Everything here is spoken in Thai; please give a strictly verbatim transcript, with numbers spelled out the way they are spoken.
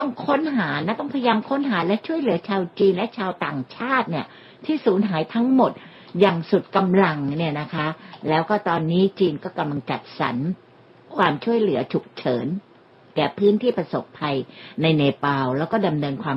ต้องค้นหานะต้องพยายามค้นหาและช่วยเหลือชาวจีนและชาวต่างชาติเนี่ยที่สูญหายทั้งหมดอย่างสุดกำลังเนี่ยนะคะแล้วก็ตอนนี้จีนก็กำลังจัดสรรความช่วยเหลือฉุกเฉินแก่พื้นที่ประสบภัยในเนปาลแล้วก็ดำเนินความ